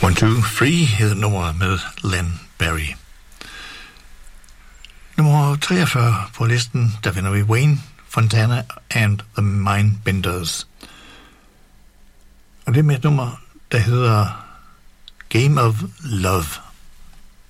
1, 2, 3 hedder nummeret med Len Barry. Nummer 43 på listen, der finder vi Wayne Fontana and the Mindbenders. Og det er med et nummer, der hedder Game of Love.